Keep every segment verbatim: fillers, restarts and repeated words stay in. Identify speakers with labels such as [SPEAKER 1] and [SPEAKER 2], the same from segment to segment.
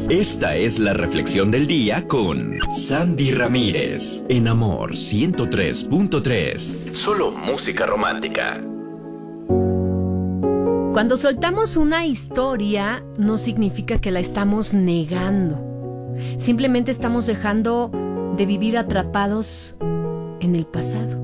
[SPEAKER 1] Esta es la reflexión del día con Sandy Ramírez en Amor ciento tres punto tres. Solo música romántica.
[SPEAKER 2] Cuando soltamos una historia, no significa que la estamos negando. Simplemente estamos dejando de vivir atrapados en el pasado.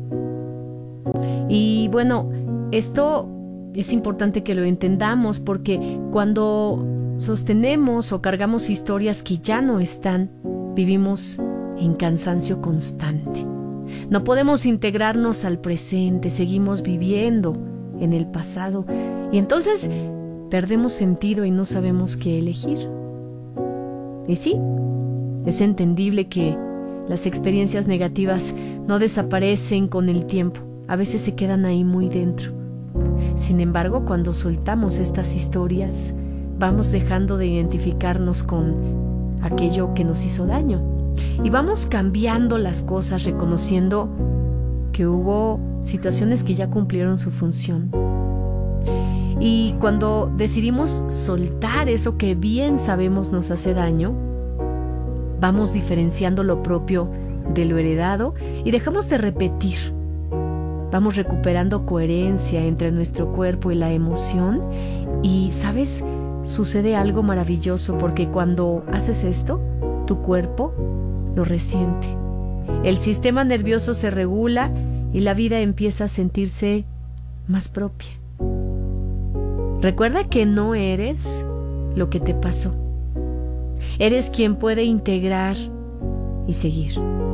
[SPEAKER 2] Y bueno, esto es importante que lo entendamos porque cuando sostenemos o cargamos historias que ya no están, vivimos en cansancio constante. No podemos integrarnos al presente, seguimos viviendo en el pasado y entonces perdemos sentido y no sabemos qué elegir. Y sí, es entendible que las experiencias negativas no desaparecen con el tiempo, a veces se quedan ahí muy dentro. Sin embargo, cuando soltamos estas historias, vamos dejando de identificarnos con aquello que nos hizo daño y vamos cambiando las cosas, reconociendo que hubo situaciones que ya cumplieron su función. Y cuando decidimos soltar eso que bien sabemos nos hace daño, vamos diferenciando lo propio de lo heredado y dejamos de repetir. Vamos recuperando coherencia entre nuestro cuerpo y la emoción y, ¿sabes? Sucede algo maravilloso porque cuando haces esto, tu cuerpo lo resiente. El sistema nervioso se regula y la vida empieza a sentirse más propia. Recuerda que no eres lo que te pasó. Eres quien puede integrar y seguir.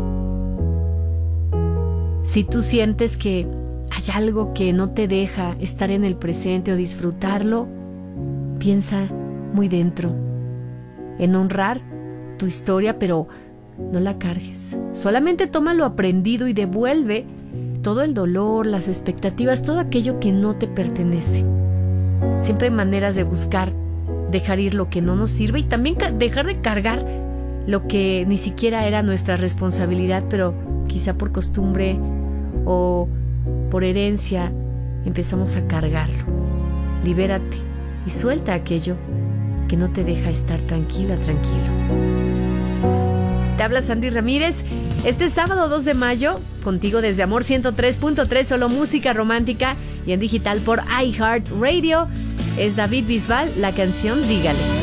[SPEAKER 2] Si tú sientes que hay algo que no te deja estar en el presente o disfrutarlo, piensa muy dentro en honrar tu historia, pero no la cargues. Solamente toma lo aprendido y devuelve todo el dolor, las expectativas, todo aquello que no te pertenece. Siempre hay maneras de buscar dejar ir lo que no nos sirve y también ca- dejar de cargar lo que ni siquiera era nuestra responsabilidad, pero quizá por costumbre o por herencia empezamos a cargarlo. Libérate y suelta aquello que no te deja estar tranquila, tranquilo. Te habla Sandy Ramírez. Este sábado dos de mayo, contigo desde Amor ciento tres punto tres, solo música romántica y en digital por iHeartRadio. Es David Bisbal, la canción Dígale.